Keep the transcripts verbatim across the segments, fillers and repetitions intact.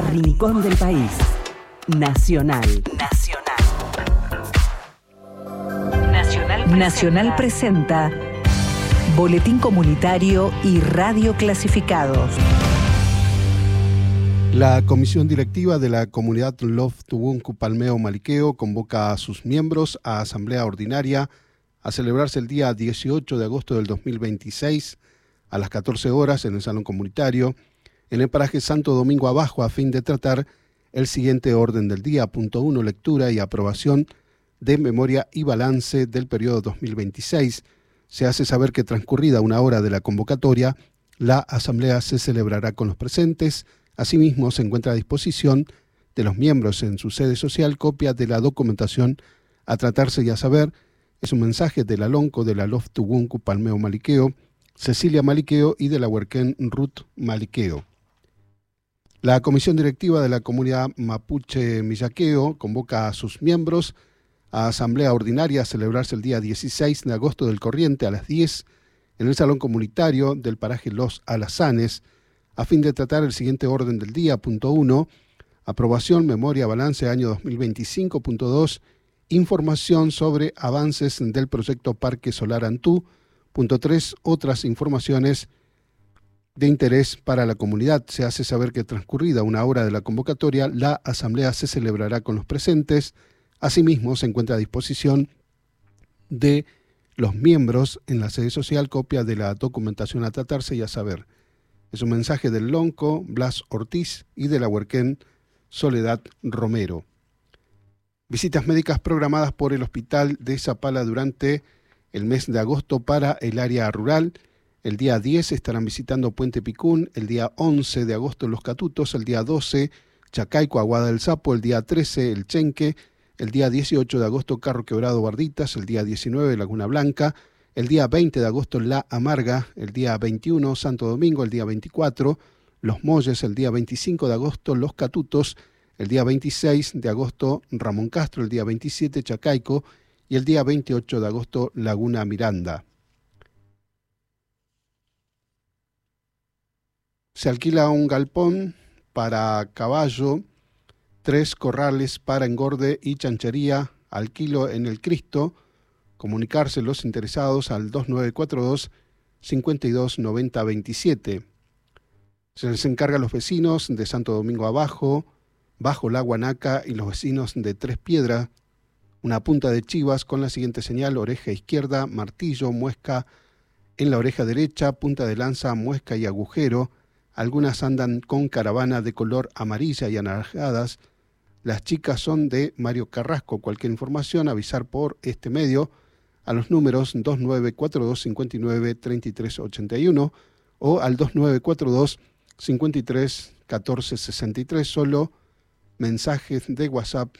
cada rincón del país. Nacional. Nacional. Nacional presenta, Nacional presenta Boletín Comunitario y Radio Clasificados. La comisión directiva de la comunidad Lof Tubuncu Palmeo Maliqueo convoca a sus miembros a asamblea ordinaria a celebrarse el día dieciocho de agosto del dos mil veintiséis a las catorce horas en el Salón Comunitario en el paraje Santo Domingo Abajo a fin de tratar el siguiente orden del día. Punto uno, lectura y aprobación de memoria y balance del periodo dos mil veintiséis. Se hace saber que transcurrida una hora de la convocatoria, la asamblea se celebrará con los presentes. Asimismo, se encuentra a disposición de los miembros en su sede social copia de la documentación a tratarse y a saber. Es un mensaje de la Lonco, de la Lof Tubuncu Palmeo Maliqueo, Cecilia Maliqueo y de la Huerquén Ruth Maliqueo. La comisión directiva de la comunidad Mapuche Millaqueo convoca a sus miembros a asamblea ordinaria a celebrarse el día dieciséis de agosto del corriente a las diez en el Salón Comunitario del paraje Los Alazanes, a fin de tratar el siguiente orden del día. Punto uno, aprobación, memoria, balance año dos mil veinticinco. Punto dos, información sobre avances del proyecto Parque Solar Antú. Punto tres, otras informaciones de interés para la comunidad. Se hace saber que transcurrida una hora de la convocatoria, la asamblea se celebrará con los presentes. Asimismo, se encuentra a disposición de los miembros en la sede social copia de la documentación a tratarse y a saber. Es un mensaje del Lonco, Blas Ortiz, y de la Huerquén, Soledad Romero. Visitas médicas programadas por el Hospital de Zapala durante el mes de agosto para el área rural. El día diez estarán visitando Puente Picún, el día once de agosto Los Catutos, el día doce Chacaico, Aguada del Sapo, el día trece El Chenque, el día dieciocho de agosto Carro Quebrado, Barditas, el día diecinueve Laguna Blanca, el día veinte de agosto La Amarga, el día veintiuno Santo Domingo, el día veinticuatro Los Molles, el día veinticinco de agosto Los Catutos, el día veintiséis de agosto Ramón Castro, el día veintisiete Chacaico y el día veintiocho de agosto Laguna Miranda. Se alquila un galpón para caballo, tres corrales para engorde y chanchería, alquilo en el Cristo. Comunicarse los interesados al dos nueve cuatro dos, cinco dos nueve cero dos siete. Se les encarga a los vecinos de Santo Domingo Abajo, Bajo la Guanaca y los vecinos de Tres Piedras, una punta de chivas con la siguiente señal: oreja izquierda, martillo, muesca en la oreja derecha, punta de lanza, muesca y agujero. Algunas andan con caravana de color amarilla y anaranjadas. Las chicas son de Mario Carrasco. Cualquier información, avisar por este medio a los números dos nueve cuatro dos, cinco nueve, tres tres ocho uno o al dos nueve cuatro dos, cinco tres, uno cuatro seis tres, solo mensajes de WhatsApp.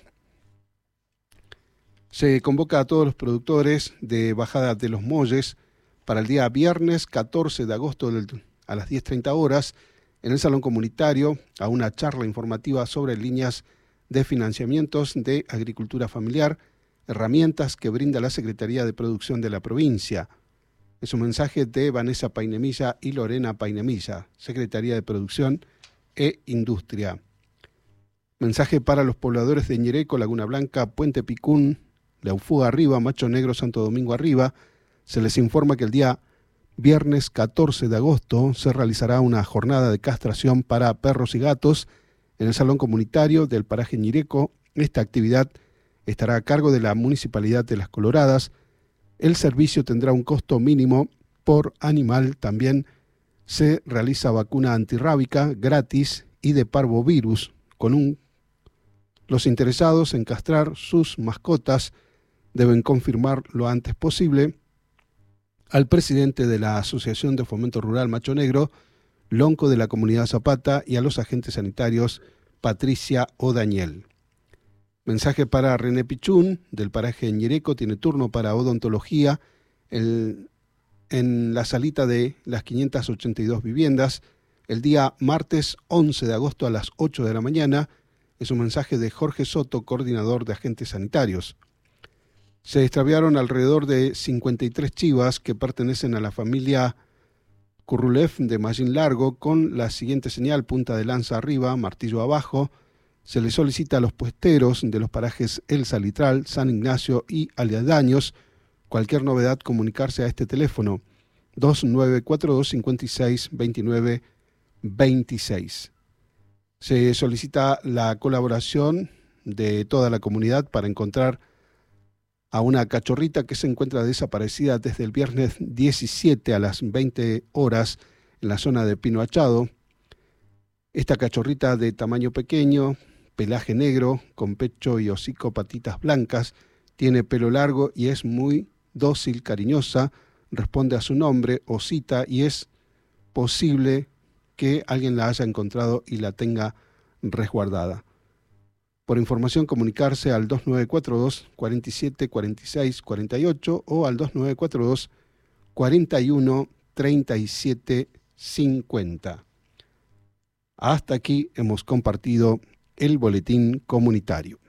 Se convoca a todos los productores de Bajada de los Molles para el día viernes catorce de agosto del, a las diez treinta horas en el Salón Comunitario a una charla informativa sobre líneas de financiamientos de agricultura familiar, herramientas que brinda la Secretaría de Producción de la provincia. Es un mensaje de Vanessa Painemilla y Lorena Painemilla, Secretaría de Producción e Industria. Mensaje para los pobladores de Ñereco, Laguna Blanca, Puente Picún, Laufuga Arriba, Macho Negro, Santo Domingo Arriba. Se les informa que el día viernes catorce de agosto se realizará una jornada de castración para perros y gatos en el Salón Comunitario del paraje Ñereco. Esta actividad estará a cargo de la Municipalidad de Las Coloradas. El servicio tendrá un costo mínimo por animal. También se realiza vacuna antirrábica gratis y de parvovirus. Con un, los interesados en castrar sus mascotas deben confirmar lo antes posible al presidente de la Asociación de Fomento Rural Macho Negro, Lonco de la Comunidad Zapata, y a los agentes sanitarios Patricia o Daniel. Mensaje para René Pichún, del paraje Ñereco, tiene turno para odontología el, en la salita de las quinientas ochenta y dos viviendas, el día martes once de agosto a las ocho de la mañana. Es un mensaje de Jorge Soto, coordinador de agentes sanitarios. Se extraviaron alrededor de cincuenta y tres chivas que pertenecen a la familia Currulef de Mallín Largo con la siguiente señal: punta de lanza arriba, martillo abajo. Se le solicita a los puesteros de los parajes El Salitral, San Ignacio y aledaños cualquier novedad comunicarse a este teléfono dos nueve cuatro dos cinco seis dos nueve dos seis. Se solicita la colaboración de toda la comunidad para encontrar a una cachorrita que se encuentra desaparecida desde el viernes diecisiete a las veinte horas en la zona de Pino Achado. Esta cachorrita de tamaño pequeño, pelaje negro, con pecho y hocico patitas blancas, tiene pelo largo y es muy dócil, cariñosa, responde a su nombre, Osita, y es posible que alguien la haya encontrado y la tenga resguardada. Por información, comunicarse al dos nueve cuatro dos, cuatro siete, cuatro seis, cuatro ocho o al dos nueve cuatro dos, cuatro uno, tres siete cinco cero. Hasta aquí hemos compartido el boletín comunitario.